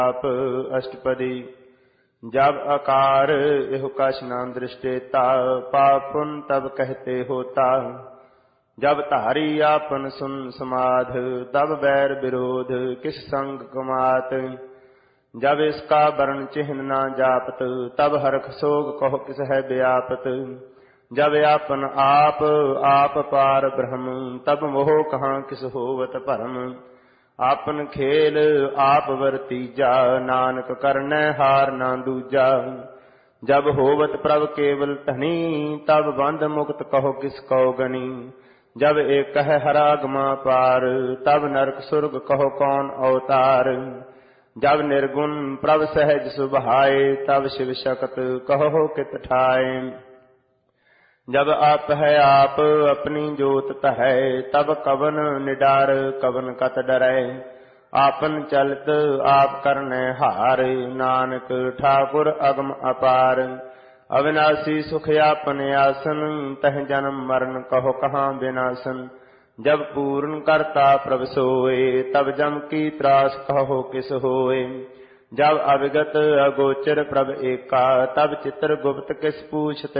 आप अष्टपदी। जब आकार एहो कछ न दृष्टेता, पाप पुण्य तब कहते होता। जब धारी आपन सुन समाध, तब बैर विरोध किस संग कमात। जब इसका वर्ण चिन्ह न जापत, तब हरख सोग कहो किस है व्यापत। जब आपन आप पार ब्रह्म, तब मोह कहाँ किस होवत भरम। आपन खेल आप वरतीजा, नानक करनै हार ना दूजा। जब होवत प्रभ केवल धनी, तब बंध मुक्त कहो किस कौ गनी। जब एक है हरागमा पार, तब नरक सुर्ग कहो कौन अवतार। जब निर्गुण प्रभ सहज सुभाए, तब शिव शक्त कहो कित ठाए। जब आप है आप अपनी जोत तहै, तब कवन निडार कवन कत डरै। आपन चलत आप करने हार, नानक ठाकुर अगम अपार। अविनाशी सुख आपन आसन, तह जन्म मरण कहो कहाँ विनाशन। जब पूर्ण करता प्रभ सोए, तब जम की त्रास कहो किस होए। जब अविगत अगोचर प्रभ एका, तब चित्र गुप्त किस पूछत